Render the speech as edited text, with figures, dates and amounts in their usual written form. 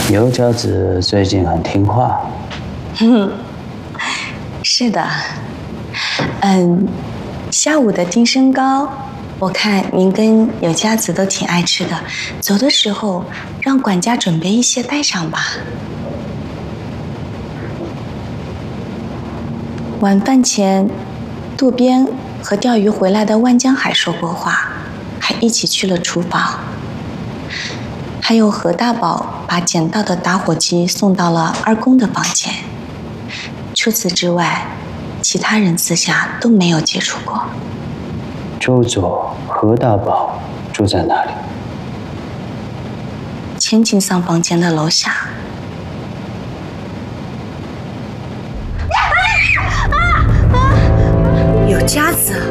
尤家子最近很听话。 是的。下午的丁参糕，我看您跟尤家子都挺爱吃的。走的时候让管家准备一些带上吧。晚饭前，渡边和钓鱼回来的万江海说过话，还一起去了厨房。还有何大宝把捡到的打火机送到了二公的房间。除此之外，其他人私下都没有接触过。 周佐、何大宝住在哪里？ 千金桑房间的楼下。 有家子。